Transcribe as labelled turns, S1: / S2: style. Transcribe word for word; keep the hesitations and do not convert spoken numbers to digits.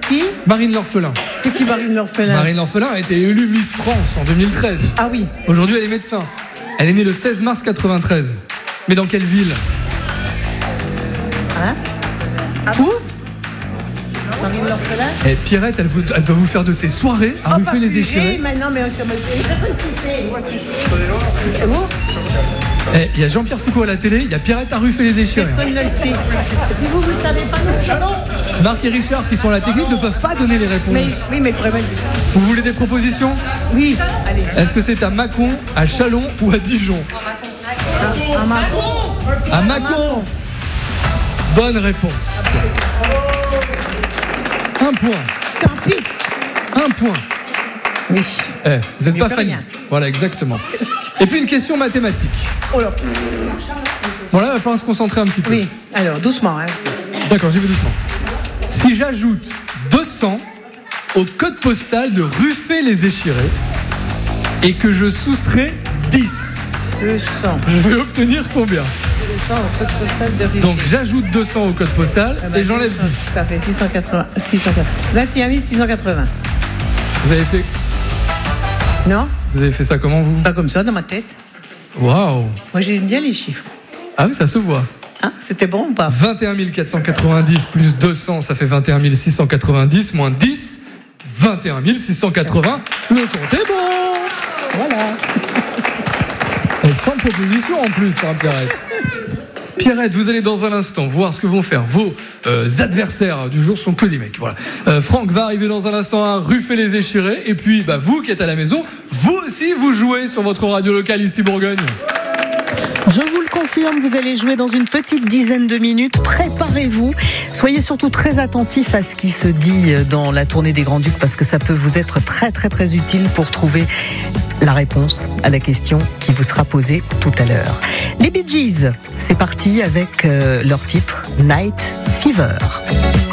S1: qui?
S2: Marine L'Orphelin.
S1: C'est qui Marine L'Orphelin?
S2: Marine L'Orphelin a été élue Miss France en deux mille treize.
S1: Ah oui.
S2: Aujourd'hui, elle est médecin. Elle est née le seize mars quatre-vingt-treize. Mais dans quelle ville?
S1: Hein? Où? Marine L'Orphelin?
S2: Et Pierrette, elle, vous, elle doit vous faire de ses soirées à
S1: Oh,
S2: ruffer les échirés.
S1: Maintenant, mais sur personne qui sait. Moi qui sais. C'est où?
S2: Et il y a Jean-Pierre Foucault à la télé, il y a Pierrette à ruffer les échirés.
S1: Personne ne le sait. Et puis vous, vous ne savez pas non.
S2: Marc et Richard, qui sont à la technique, ne peuvent pas donner les réponses.
S1: Mais, oui, mais vraiment.
S2: Vous voulez des propositions?
S1: Oui, allez.
S2: Est-ce que c'est à Mâcon, à Châlons ou à Dijon?
S1: À, à Macron.
S2: À Mâcon. Bonne réponse. Un point.
S1: Tant pis.
S2: Un point.
S1: Oui.
S2: Eh, vous n'êtes
S1: mieux
S2: pas
S1: que
S2: Fanny.
S1: rien.
S2: Voilà, exactement. Et puis une question mathématique.
S1: Oh là.
S2: Bon là, il va falloir se concentrer un petit peu.
S1: Oui, alors doucement. Hein.
S2: D'accord, j'y vais doucement. Si j'ajoute deux cents au code postal de Ruffey-les-Échirés et que je soustrais dix,
S1: deux cents.
S2: je vais obtenir combien?
S1: deux cents au code postal de Ruffey.
S2: Donc j'ajoute deux cents au code postal
S1: Ah bah,
S2: et j'enlève dix.
S1: Ça fait six cent quatre-vingts. six cent quatre-vingts. vingt et un mille six cent quatre-vingts.
S2: Vous avez fait,
S1: Non?
S2: vous avez fait ça comment vous?
S1: Pas comme ça, dans ma tête.
S2: Waouh!
S1: Moi, j'aime bien les chiffres.
S2: Ah oui, ça se voit.
S1: Hein? C'était bon ou pas?
S2: vingt et un mille quatre cent quatre-vingt-dix plus deux cents, ça fait vingt et un mille six cent quatre-vingt-dix, moins dix, vingt et un mille six cent quatre-vingts. Le compte est bon!
S1: Voilà.
S2: Et sans proposition en plus, hein, Pierrette. Pierrette, vous allez dans un instant voir ce que vont faire vos euh, adversaires du jour, sont que des mecs. Voilà. Euh, Franck va arriver dans un instant à Ruffer les Échirés. Et puis, bah, vous qui êtes à la maison, vous aussi, vous jouez sur votre radio locale ici Bourgogne.
S3: Je vous le confirme, vous allez jouer dans une petite dizaine de minutes. Préparez-vous. Soyez surtout très attentifs à ce qui se dit dans la tournée des Grands Ducs parce que ça peut vous être très très très utile pour trouver la réponse à la question qui vous sera posée tout à l'heure. Les Bee Gees, c'est parti avec euh, leur titre Night Fever.